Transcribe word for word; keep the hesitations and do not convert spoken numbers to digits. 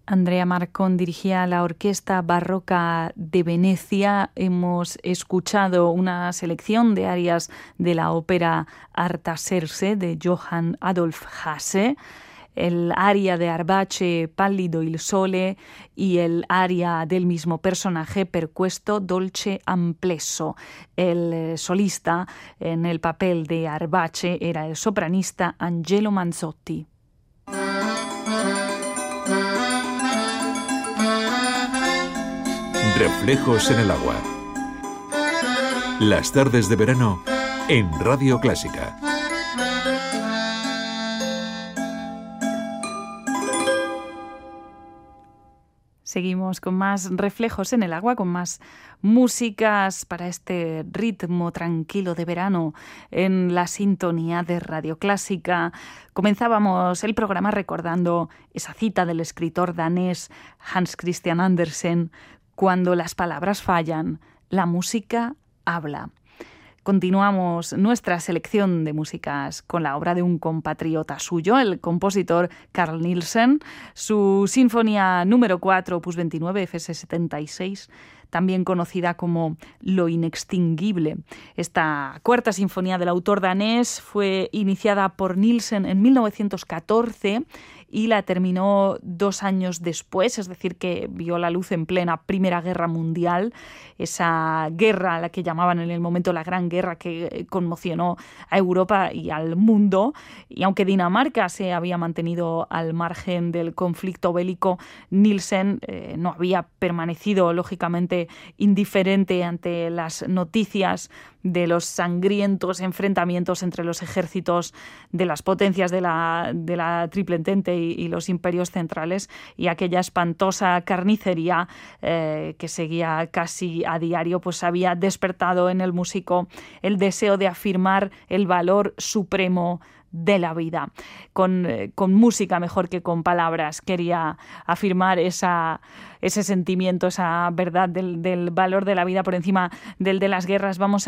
Andrea Marcón dirigía la Orquesta Barroca de Venecia. Hemos escuchado una selección de arias de la ópera Artaserse de Johann Adolf Hasse, el aria de Arbace Pallido il Sole y el aria del mismo personaje Per questo dolce amplesso. El solista en el papel de Arbace era el sopranista Angelo Manzotti. Reflejos en el agua. Las tardes de verano en Radio Clásica. Seguimos con más reflejos en el agua, con más músicas para este ritmo tranquilo de verano en la sintonía de Radio Clásica. Comenzábamos el programa recordando esa cita del escritor danés Hans Christian Andersen: cuando las palabras fallan, la música habla. Continuamos nuestra selección de músicas con la obra de un compatriota suyo, el compositor Carl Nielsen, su Sinfonía número cuatro, opus veintinueve, F S setenta y seis, también conocida como Lo inextinguible. Esta cuarta sinfonía del autor danés fue iniciada por Nielsen en mil novecientos catorce y la terminó dos años después, es decir, que vio la luz en plena Primera Guerra Mundial, esa guerra a la que llamaban en el momento la Gran Guerra, que conmocionó a Europa y al mundo. Y aunque Dinamarca se había mantenido al margen del conflicto bélico, Nielsen eh, no había permanecido, lógicamente, indiferente ante las noticias de los sangrientos enfrentamientos entre los ejércitos de las potencias de la, de la Triple Entente y, y los imperios centrales, y aquella espantosa carnicería eh, que seguía casi a diario, pues había despertado en el músico el deseo de afirmar el valor supremo de la vida. Con, eh, con música mejor que con palabras quería afirmar esa, ese sentimiento, esa verdad del, del valor de la vida por encima del de las guerras. Vamos